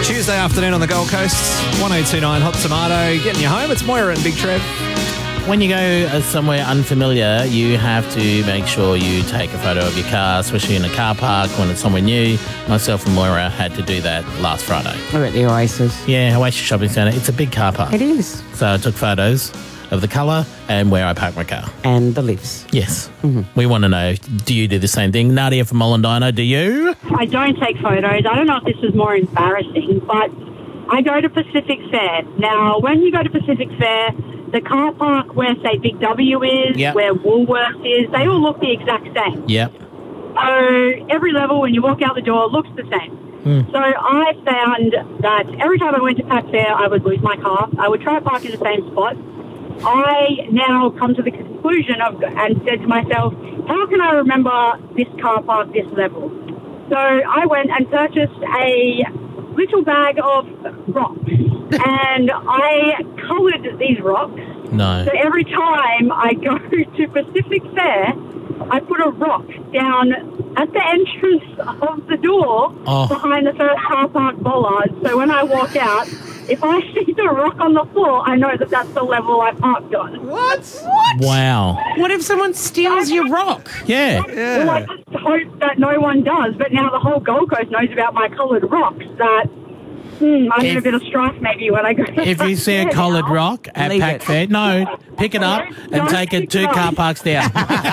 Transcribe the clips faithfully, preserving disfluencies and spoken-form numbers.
Tuesday afternoon on the Gold Coast, one oh two nine Hot Tomato, getting you home. It's Moira and Big Trev. When you go uh, somewhere unfamiliar, you have to make sure you take a photo of your car, especially in a car park when it's somewhere new. Myself and Moira had to do that last Friday. We're at the Oasis. Yeah, Oasis Shopping Centre. It's a big car park. It is. So I took photos of the colour and where I parked my car. And the lifts. Yes. Mm-hmm. We want to know, do you do the same thing? Nadia from Mollendino, do you? I don't take photos. I don't know if this is more embarrassing, but I go to Pacific Fair. Now, when you go to Pacific Fair, the car park where, say, Big W is, yep. where Woolworths is, they all look the exact same. Yep. So every level, when you walk out the door, looks the same. Mm. So I found that every time I went to Pac Fair, I would lose my car. I would try to park in the same spot. I now come to the conclusion of and said to myself, how can I remember this car park, this level? So I went and purchased a little bag of rocks, and I coloured these rocks. No. So every time I go to Pacific Fair, I put a rock down at the entrance of the door oh. behind the first car park bollard. So when I walk out, if I see the rock on the floor, I know that that's the level I parked on. What? What? Wow. What if someone steals your rock? Yeah. yeah. Well, I just hope that no one does. But now the whole Gold Coast knows about my coloured rocks that hmm, I'm in a bit of strife maybe when I go to If you see a coloured rock at Leave Pac it. Fair, no, pick it up and Don't take it pick two it up. car parks down.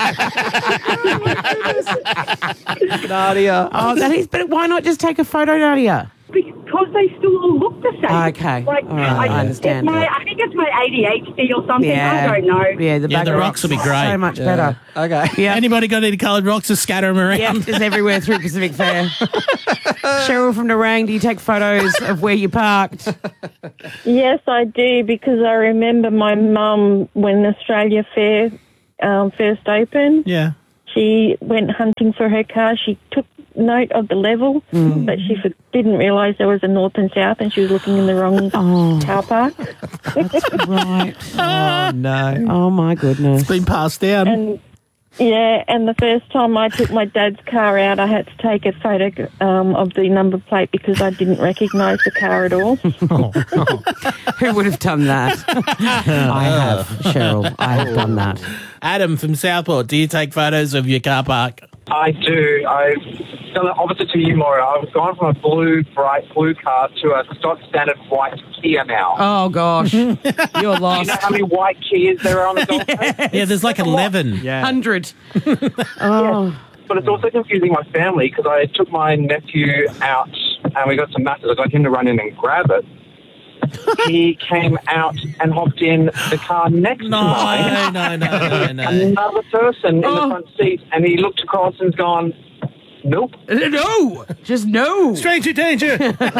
Nadia. Oh, that is, but why not just take a photo, Nadia? Because they still all look the same. Okay. Like, All right, I understand. it's my, I think it's my A D H D or something. Yeah. I don't know. Yeah, the, Yeah, bag the of rocks will be great. So much Yeah. better. Okay. Yeah. Anybody got any coloured rocks to scatter them around? Yeah, just everywhere through Pacific Fair. Cheryl from Nerang, do you take photos of where you parked? Yes, I do, because I remember my mum, when Australia Fair um, first opened, Yeah. she went hunting for her car. She took note of the level, mm. but she for- didn't realise there was a north and south, and she was looking in the wrong oh. car park. Right. Oh, no. Oh, my goodness. It's been passed down. And yeah, and the first time I took my dad's car out, I had to take a photo um, of the number plate because I didn't recognise the car at all. Who would have done that? I have, Cheryl. I have done that. Adam from Southport, do you take photos of your car park? I do. I've done the opposite to you, Moira. I've gone from a blue, bright blue car to a stock standard white Kia now. Oh, gosh. You're Do lost. you know how many white Kias there are on the Gold Coast? Yeah, there's like eleven. Yeah. one hundred. Oh. But it's also confusing my family because I took my nephew out and we got some matters. I got him to run in and grab it. He came out and hopped in the car next No, to mine. no, no, no, no. Another person in Oh. the front seat, and he looked across and's gone, nope. No. Just no. Stranger danger.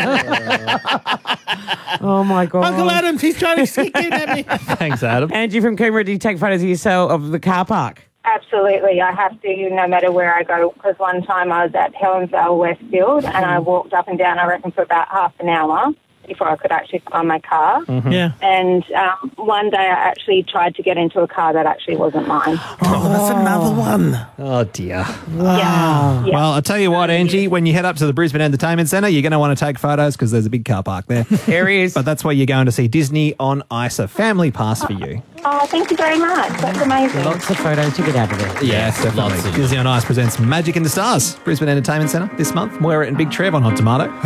Oh, my God. Uncle Adams, he's trying to sneak in at me. Thanks, Adam. Angie from Coomera, do you take photos of yourself of the car park? Absolutely, I have to, no matter where I go, because one time I was at Helensvale Westfield and I walked up and down, I reckon, for about half an hour before I could actually find my car. Mm-hmm. Yeah. And um, one day I actually tried to get into a car that actually wasn't mine. Oh, that's another one. Oh, dear. Yeah. yeah. Well, I'll tell you what, Angie, when you head up to the Brisbane Entertainment Centre, you're going to want to take photos because there's a big car park there. There he is. But that's where you're going to see Disney on Ice, a family pass for you. Oh, thank you very much. That's amazing. Lots of photos to get out of there. Yes, definitely. lots of- Disney on Ice presents Magic in the Stars, Brisbane Entertainment Centre this month. Moira and Big Trev on Hot Tomato.